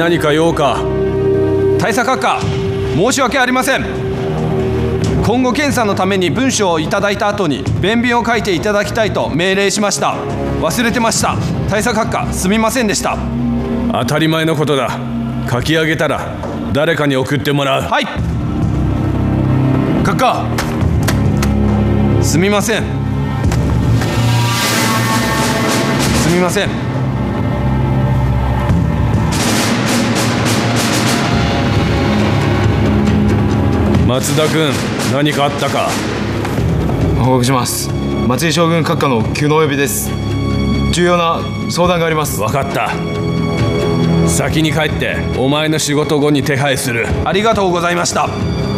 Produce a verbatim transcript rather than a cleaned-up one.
何か用か？ 大佐閣下、申し訳ありません。今後検査のために文書をいただいた後に弁便を書いていただきたいと命令しました。忘れてました。大佐閣下、すみませんでした。 当たり前のことだ。書き上げたら誰かに送ってもらう。 はい。閣下、すみません。すみません。 松田君、何かあったか？ 報告します。松井将軍閣下の急のお呼びです。重要な相談があります。 分かった。先に帰ってお前の仕事後に手配する。 ありがとうございました。